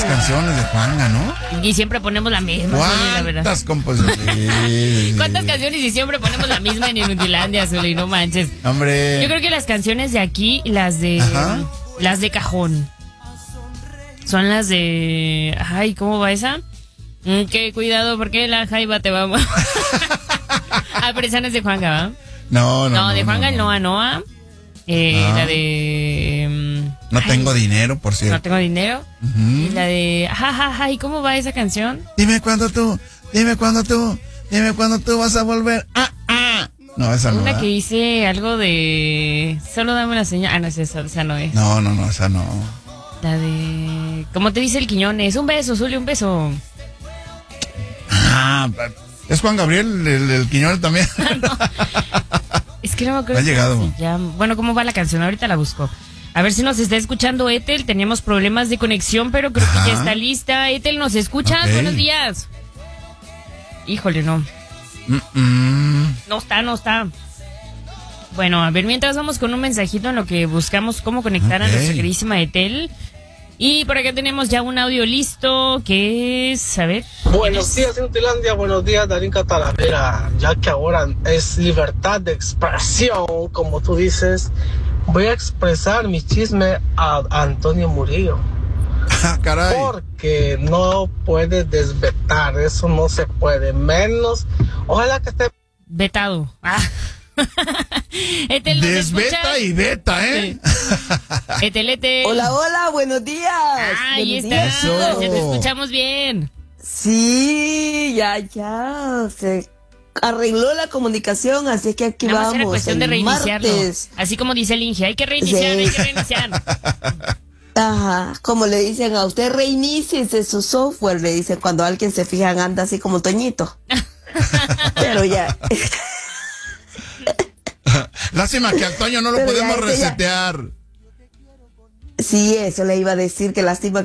canciones de Juanga, ¿no? Y siempre ponemos la misma, Zuli, la verdad. ¿Cuántas composiciones? ¿Cuántas canciones y siempre ponemos la misma en Inutilandia, Zuli? No manches. Hombre. Yo creo que las canciones de aquí, las de cajón, son las de... Ay, ¿cómo va esa? Que cuidado porque la jaiba te va... pero esa no es de Juanga, ¿va? No, de Juanga el Noa Noa. La de... no tengo dinero, por cierto. No tengo dinero. Y la de... ¿Y cómo va esa canción? Dime cuándo tú vas a volver. No, esa no. Una que dice algo de... Solo dame una señal. No es esa no es. No, esa no. La de... ¿Cómo te dice el Quiñones? Un beso, Zuli, un beso. Es Juan Gabriel, el Quiñones también. No. Es que no me acuerdo. Ha llegado. Bueno, ¿cómo va la canción? Ahorita la busco. A ver si nos está escuchando Ethel. Teníamos problemas de conexión, pero creo que ya está lista. Ethel, ¿nos escuchas? Okay. Buenos días. Híjole, no. No está. Bueno, a ver, mientras vamos con un mensajito en lo que buscamos cómo conectar a nuestra queridísima Ethel. Y por acá tenemos ya un audio listo que es, a ver. Buenos días, Inutilandia, buenos días, Darinka Talavera. Ya que ahora es libertad de expresión, como tú dices, voy a expresar mi chisme a Antonio Murillo. Caray. Porque no puede desvetar, eso no se puede, menos, ojalá que esté vetado. Etel, desveta y veta, ¿eh? Sí. Etel. Hola, buenos días. Ahí está, ya te escuchamos bien. Sí, ya, se arregló la comunicación, así que aquí nada vamos. Era cuestión de reiniciarlo. Martes. Así como dice el Inge, hay que reiniciar. Ajá, como le dicen a usted, reiníciese su software, le dicen cuando alguien se fija, anda así como Toñito. Pero ya. Lástima que al Toño no lo podemos resetear. Sí, eso le iba a decir, que lástima